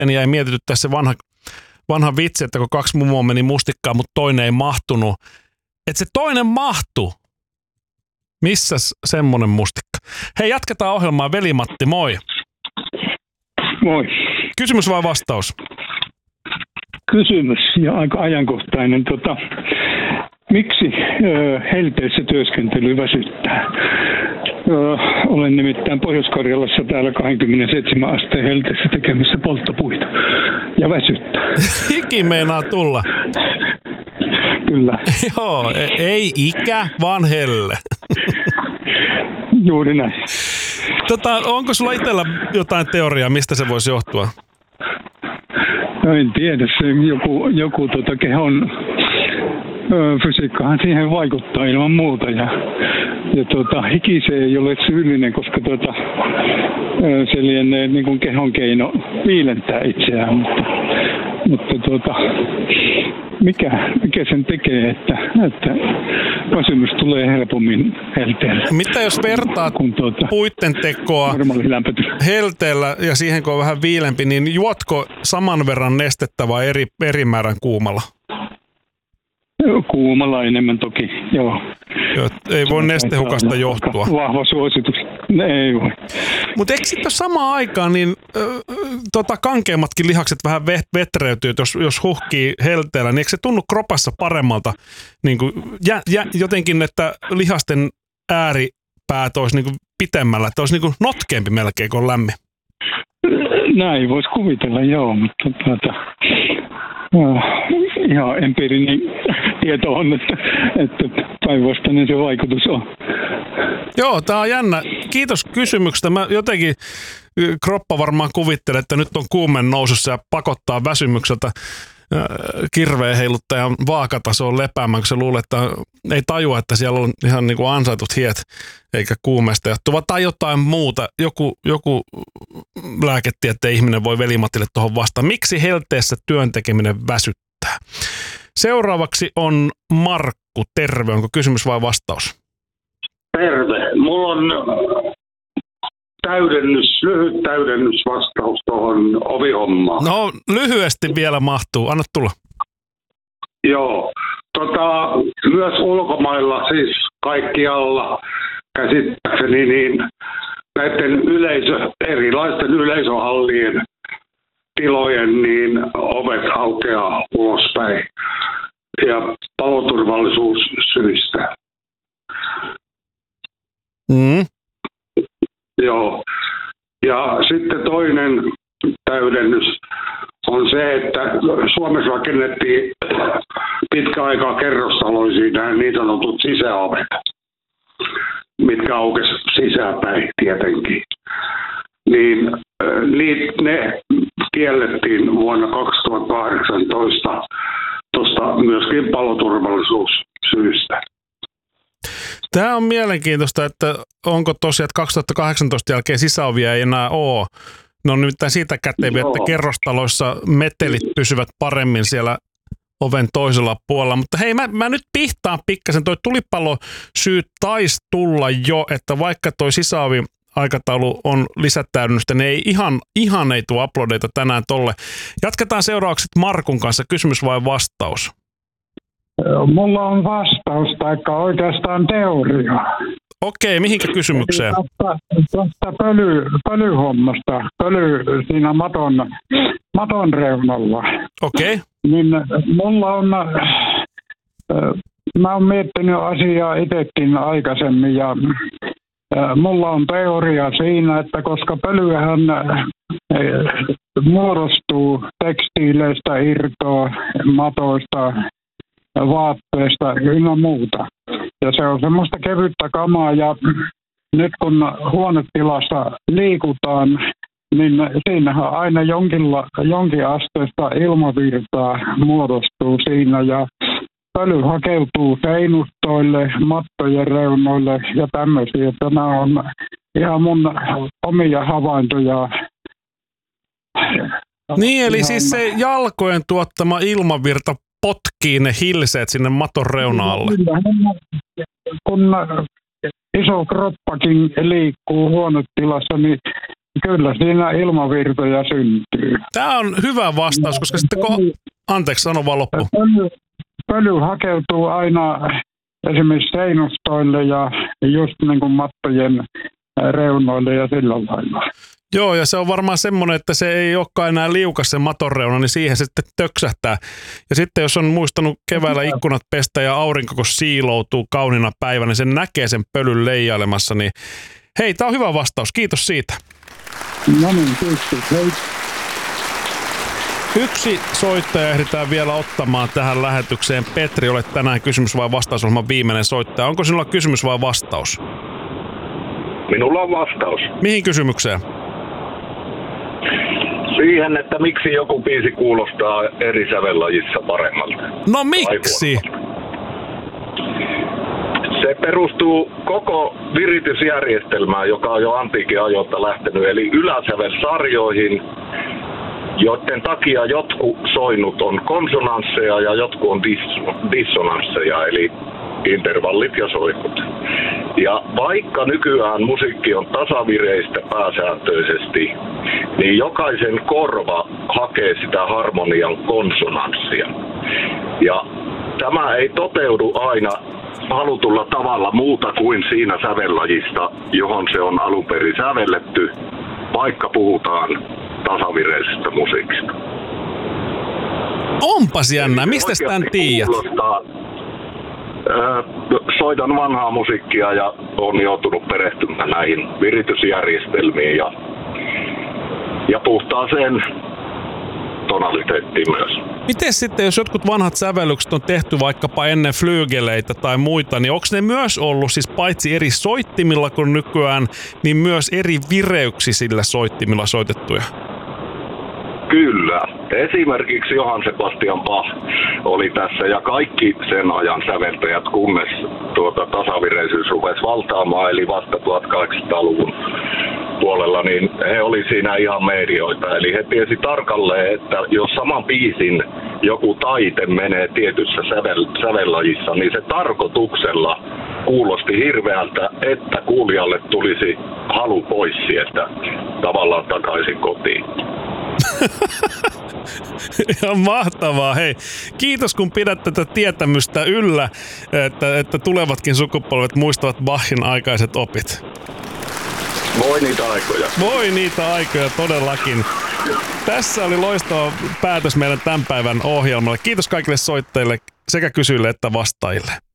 Itseäni jäi mietityttää se vanha vitsi, että kun 2 mummoa meni mustikkaan, mutta toinen ei mahtunut. Että se toinen mahtuu. Missäs semmonen mustikka? Hei, jatketaan ohjelmaa. Veli-Matti, moi. Moi. Kysymys vai vastaus? Kysymys ja aika ajankohtainen. Miksi helteessä työskentely väsyttää? Olen nimittäin Pohjois-Karjalassa täällä 27 asteen helteessä tekemässä polttopuita ja väsyttää. Hiki meinaa tulla. Kyllä. Joo, ei ikä, vaan helle. Juuri näin. Onko sulla itsellä jotain teoriaa, mistä se voisi johtua? No en tiedä, se joku kehon fysiikkahan siihen vaikuttaa ilman muuta ja hiki se ei ole syyllinen, koska se lienee niin kuin kehon keino viilentää itseään, mutta mikä sen tekee, että väsymys tulee helpommin helteellä. Mitä jos vertaat puitten tekoa helteellä ja siihen kun on vähän viilempi, niin juotko saman verran nestettä vai eri määrän kuumalla? Kuumalla enemmän toki, joo. Ei voi nestehukasta johtua. Vahva suositus. Ei voi. Mutta eikö sitten samaan aikaan niin kankeimmatkin lihakset vähän vetreytyy, jos huhkii helteellä, niin eikö se tunnu kropassa paremmalta niin kuin, jotenkin, että lihasten ääripäät olisi niin kuin pitemmällä, että olisi niin kuin notkeampi melkein kuin lämmin? Näin voisi kuvitella, joo, mutta ihan empiirinen tieto on, että päinvastainen se vaikutus on. Joo, tää on jännä. Kiitos kysymyksestä. Mä jotenkin kroppa varmaan kuvittelee, että nyt on kuumen nousussa ja pakottaa väsymykseltä kirveen heiluttajan vaakatasoon lepäämään, kun se luulee, että ei tajua, että siellä on ihan niin kuin ansaitut hiet eikä kuumeesta johtuva tai jotain muuta. Joku lääketieteen ihminen voi Veli-Matille tuohon vastaan. Miksi helteessä työn tekeminen väsyttää? Seuraavaksi on Markku. Terve. Onko kysymys vai vastaus? Terve. Mulla on lyhyt täydennysvastaus tuohon ovihommaan. No, lyhyesti vielä mahtuu. Anna tulla. Joo. Myös ulkomailla, siis kaikkialla käsittääkseni, niin näiden erilaisten yleisöhallien tilojen niin ovet aukeaa ulospäin ja paloturvallisuussyistä. Joo. Ja sitten toinen täydennys on se, että Suomessa rakennettiin pitkä aikaa kerrostaloisiin nämä niin sanotut sisäovet, mitkä aukesi sisäpäin tietenkin. Niin ne kiellettiin vuonna 2018 tuosta myöskin paloturvallisuussyistä. Tämä on mielenkiintoista, että onko tosiaan, että 2018 jälkeen sisäovia ei enää ole. No nimittäin siitä käteviä, että kerrostaloissa metelit pysyvät paremmin siellä oven toisella puolella. Mutta hei, mä nyt pihtaan pikkasen. Toi tulipalosyy taisi tulla jo, että vaikka toi sisäovi aikataulu on lisätäydennystä, niin ei ihan ei tule uploadeita tänään tolle. Jatketaan seuraavaksi Markun kanssa. Kysymys vai vastaus? Mulla on vastaus, taikka oikeastaan teoria. Okei, mihinkä kysymykseen? Tuosta pölyhommasta, siinä maton reunalla. Okei. Niin mulla on, mä oon miettinyt asiaa itsekin aikaisemmin ja mulla on teoria siinä, että koska pölyähän muodostuu tekstiileistä, irtoa, matoista, vaatteista ynnä muuta. Ja se on semmoista kevyttä kamaa ja nyt kun huonetilassa liikutaan, niin siinähän aina jonkin asteesta ilmavirtaa muodostuu siinä ja pöly hakeutuu seinustoille, mattojen reunoille ja tämmöisiä. Nämä on ihan mun omia havaintoja. Niin, eli siis se jalkojen tuottama ilmavirta potkii ne hilseet sinne maton reuna-alle. Kun iso kroppakin liikkuu huonetilassa, niin Kyllä siinä ilmavirtoja syntyy. Tämä on hyvä vastaus, koska sitten anteeksi, sano vaan loppu. Pöly hakeutuu aina esimerkiksi seinustoille ja just niin kuin mattojen reunoille ja sillä lailla. Joo, ja se on varmaan semmoinen, että se ei olekaan enää liukas se maton reuna, niin siihen se sitten töksähtää. Ja sitten jos on muistanut keväällä ikkunat pestä ja aurinko, kun siiloutuu kauniina päivänä, niin sen näkee sen pölyn leijailemassa. Niin hei, tämä on hyvä vastaus. Kiitos siitä. No niin, kiitos. Hei. Yksi soittaja ehditään vielä ottamaan tähän lähetykseen. Petri, olet tänään kysymys vai vastausohjelman viimeinen soittaja. Onko sinulla kysymys vai vastaus? Minulla on vastaus. Mihin kysymykseen? Siihen, että miksi joku biisi kuulostaa eri sävellajissa paremmalta. No miksi? Se perustuu koko viritysjärjestelmään, joka on jo antiikin ajoilta lähtenyt, eli yläsävelsarjoihin, joiden takia jotkut soinnut on konsonansseja ja jotkut on dissonansseja, eli intervallit ja soinnut. Ja vaikka nykyään musiikki on tasavireistä pääsääntöisesti, niin jokaisen korva hakee sitä harmonian konsonanssia. Ja tämä ei toteudu aina halutulla tavalla muuta kuin siinä sävellajista, johon se on alun perin sävelletty, vaikka puhutaan tasavireisestä musiikista. Onpas jännä, mistä tämän tiedät? Soitan vanhaa musiikkia ja olen joutunut perehtymään näihin viritysjärjestelmiin ja puhtaaseen tonaliteettiin myös. Miten sitten, jos jotkut vanhat sävellykset on tehty vaikkapa ennen flyygeleitä tai muita, niin onko ne myös ollut siis paitsi eri soittimilla kuin nykyään, niin myös eri vireyksisillä soittimilla soitettuja? Kyllä. Esimerkiksi Johann Sebastian Bach oli tässä ja kaikki sen ajan säveltäjät, kunnes tasavireisyys rupesi valtaamaan, eli vasta 1800-luvun puolella, niin he oli siinä ihan medioita. Eli he tiesi tarkalleen, että jos saman biisin joku taite menee tietyssä sävellajissa, niin se tarkoituksella kuulosti hirveältä, että kuulijalle tulisi halu pois sieltä tavallaan takaisin kotiin. Ihan mahtavaa. Hei, kiitos kun pidät tätä tietämystä yllä, että tulevatkin sukupolvet muistavat Bachin aikaiset opit. Voi niitä aikoja. Voi niitä aikoja todellakin. Tässä oli loistava päätös meidän tämän päivän ohjelmalle. Kiitos kaikille soittajille sekä kysyjille että vastaajille.